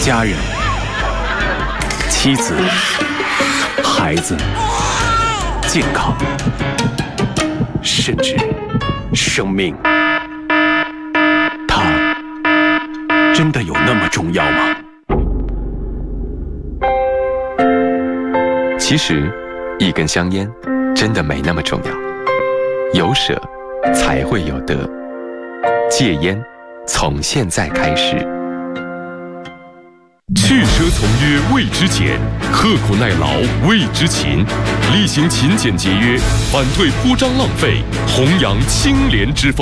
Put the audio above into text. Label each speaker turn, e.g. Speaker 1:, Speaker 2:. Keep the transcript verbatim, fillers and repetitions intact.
Speaker 1: 家人、妻子、孩子、健康，甚至生命，它真的有那么重要吗？
Speaker 2: 其实，一根香烟真的没那么重要，有舍才会有得。戒烟，从现在开始。
Speaker 3: 去奢从约谓之俭，刻苦耐劳谓之勤，厉行勤俭节约，反对铺张浪费，弘扬清廉之风。